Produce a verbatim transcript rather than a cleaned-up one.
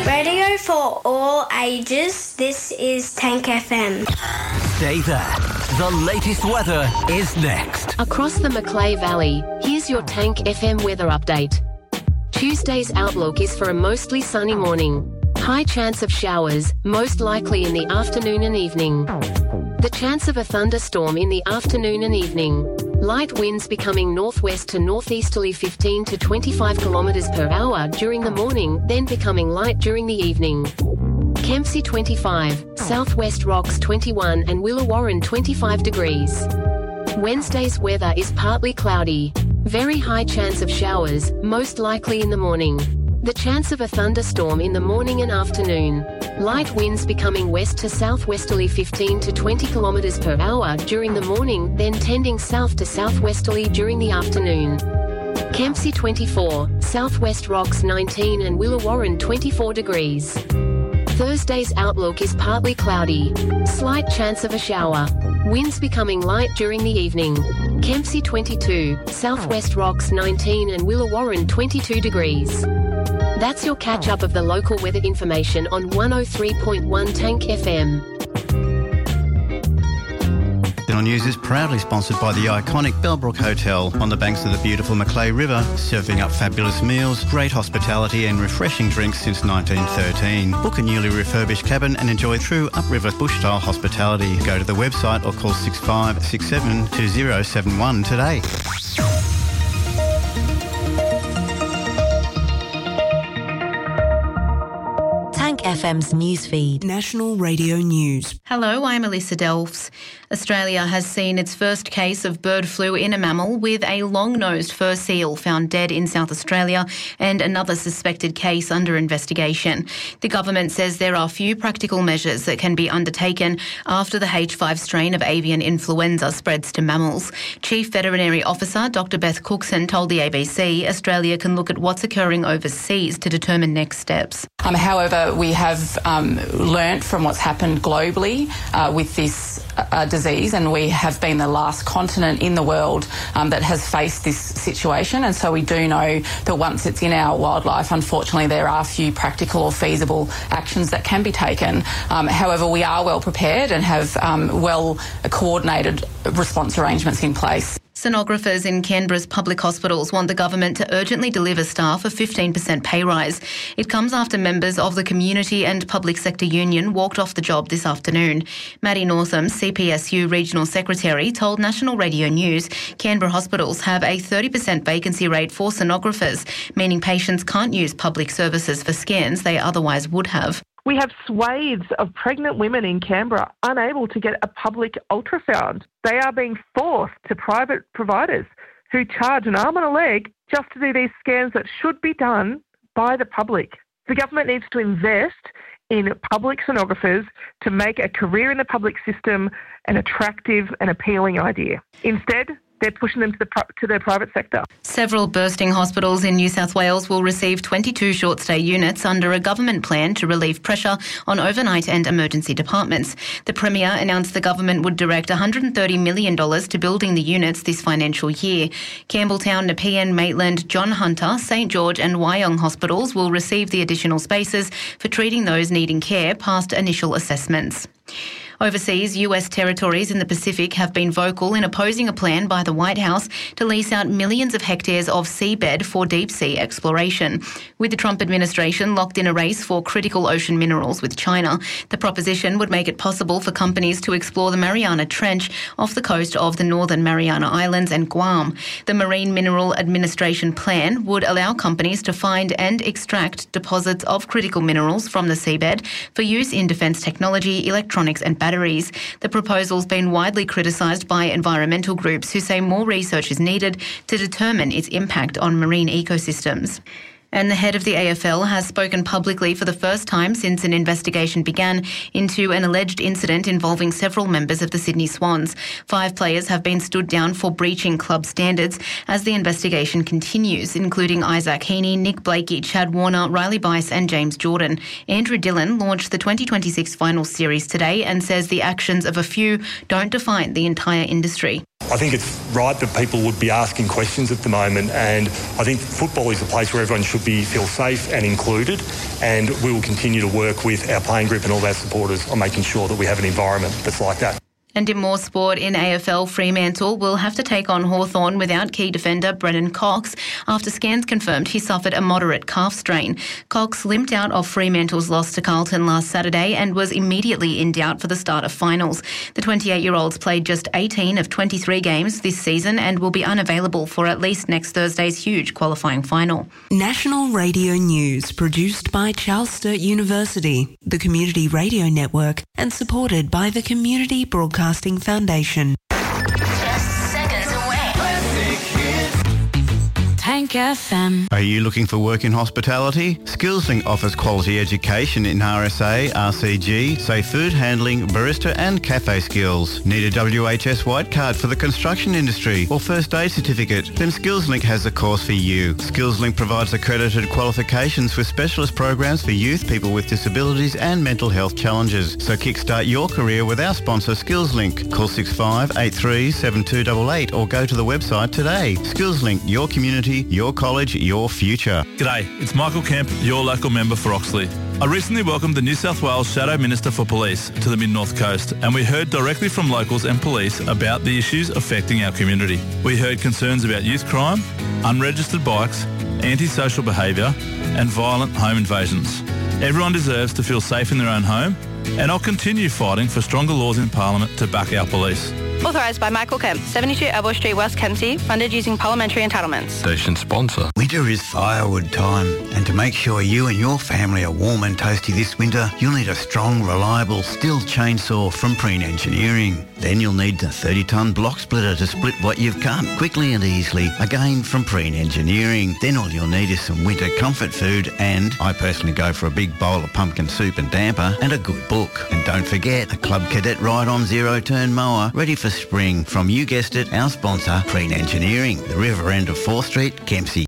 Radio for all ages. This is Tank F M. Stay there. The latest weather is next. Across the Macleay Valley, here's your Tank F M weather update. Tuesday's outlook is for a mostly sunny morning. High chance of showers, most likely in the afternoon and evening. The chance of a thunderstorm in the afternoon and evening. Light winds becoming northwest to northeasterly fifteen to twenty-five kilometres per hour during the morning, then becoming light during the evening. Kempsey twenty-five, Southwest Rocks twenty-one and Willawarren twenty-five degrees. Wednesday's weather is partly cloudy. Very high chance of showers, most likely in the morning. The chance of a thunderstorm in the morning and afternoon. Light winds becoming west to southwesterly fifteen to twenty kilometres per hour during the morning, then tending south to southwesterly during the afternoon. Kempsey twenty-four, Southwest Rocks nineteen and Willawarren twenty-four degrees. Thursday's outlook is partly cloudy. Slight chance of a shower. Winds becoming light during the evening. Kempsey twenty-two, Southwest Rocks nineteen and Willawarren twenty-two degrees. That's your catch-up of the local weather information on one oh three point one Tank F M. Channel News is proudly sponsored by the iconic Bellbrook Hotel on the banks of the beautiful Macleay River, serving up fabulous meals, great hospitality and refreshing drinks since nineteen thirteen. Book a newly refurbished cabin and enjoy true upriver bush-style hospitality. Go to the website or call six five six seven two zero seven one today. F M's newsfeed. National Radio News. Hello, I'm Alyssa Delphs. Australia has seen its first case of bird flu in a mammal, with a long-nosed fur seal found dead in South Australia and another suspected case under investigation. The government says there are few practical measures that can be undertaken after the H five strain of avian influenza spreads to mammals. Chief Veterinary Officer Doctor Beth Cookson told the A B C Australia can look at what's occurring overseas to determine next steps. Um, however, we have um, learnt from what's happened globally uh, with this uh, disease, and we have been the last continent in the world um, that has faced this situation, and so we do know that once it's in our wildlife, unfortunately there are few practical or feasible actions that can be taken. Um, however, we are well prepared and have um, well coordinated response arrangements in place. Sonographers in Canberra's public hospitals want the government to urgently deliver staff a fifteen percent pay rise. It comes after members of the Community and Public Sector Union walked off the job this afternoon. Maddie Northam, C P S U Regional Secretary, told National Radio News Canberra hospitals have a thirty percent vacancy rate for sonographers, meaning patients can't use public services for scans they otherwise would have. We have swathes of pregnant women in Canberra unable to get a public ultrasound. They are being forced to private providers who charge an arm and a leg just to do these scans that should be done by the public. The government needs to invest in public sonographers to make a career in the public system an attractive and appealing idea. Instead, they're pushing them to the to their private sector. Several bursting hospitals in New South Wales will receive twenty-two short-stay units under a government plan to relieve pressure on overnight and emergency departments. The Premier announced the government would direct one hundred thirty million dollars to building the units this financial year. Campbelltown, Nepean, Maitland, John Hunter, St George and Wyong hospitals will receive the additional spaces for treating those needing care past initial assessments. Overseas, U S territories in the Pacific have been vocal in opposing a plan by the White House to lease out millions of hectares of seabed for deep-sea exploration. With the Trump administration locked in a race for critical ocean minerals with China, the proposition would make it possible for companies to explore the Mariana Trench off the coast of the Northern Mariana Islands and Guam. The Marine Mineral Administration plan would allow companies to find and extract deposits of critical minerals from the seabed for use in defence technology, electronics and batteries. Batteries. The proposal's been widely criticised by environmental groups who say more research is needed to determine its impact on marine ecosystems. And the head of the A F L has spoken publicly for the first time since an investigation began into an alleged incident involving several members of the Sydney Swans. Five players have been stood down for breaching club standards as the investigation continues, including Isaac Heaney, Nick Blakey, Chad Warner, Riley Bice and James Jordan. Andrew Dillon launched the twenty twenty-six finals series today and says the actions of a few don't define the entire industry. I think it's right that people would be asking questions at the moment, and I think football is a place where everyone should be feel safe and included, and we will continue to work with our playing group and all our supporters on making sure that we have an environment that's like that. And in more sport, in A F L, Fremantle will have to take on Hawthorn without key defender Brennan Cox after scans confirmed he suffered a moderate calf strain. Cox limped out of Fremantle's loss to Carlton last Saturday and was immediately in doubt for the start of finals. The twenty-eight-year-olds played just eighteen of twenty-three games this season and will be unavailable for at least next Thursday's huge qualifying final. National Radio News, produced by Charles Sturt University, the Community Radio Network, and supported by the Community Broadcasting Foundation. Just seconds away. Tank F M. Are you looking for work in hospitality? SkillsLink offers quality education in R S A, R C G, safe food handling, barista and cafe skills. Need a W H S white card for the construction industry or first aid certificate? Then SkillsLink has a course for you. SkillsLink provides accredited qualifications with specialist programs for youth, people with disabilities and mental health challenges. So kickstart your career with our sponsor SkillsLink. Call six five eight three seven two eight eight or go to the website today. SkillsLink, your community, your college, your future. G'day, it's Michael Kemp, your local member for Oxley. I recently welcomed the New South Wales Shadow Minister for Police to the Mid-North Coast, and we heard directly from locals and police about the issues affecting our community. We heard concerns about youth crime, unregistered bikes, antisocial behaviour and violent home invasions. Everyone deserves to feel safe in their own home, and I'll continue fighting for stronger laws in Parliament to back our police. Authorised by Michael Kemp, seventy-two Elbow Street, West Kempsey, funded using parliamentary entitlements. Station sponsor. Winter is firewood time, and to make sure you and your family are warm and toasty this winter, you'll need a strong, reliable Stihl chainsaw from Preen Engineering. Then you'll need the thirty-tonne block splitter to split what you've cut quickly and easily, again from Preen Engineering. Then all you'll need is some winter comfort food, and I personally go for a big bowl of pumpkin soup and damper and a good book. And don't forget, a Club Cadet ride-on zero-turn mower ready for spring from, you guessed it, our sponsor, Preen Engineering, the river end of fourth Street, Kempsey.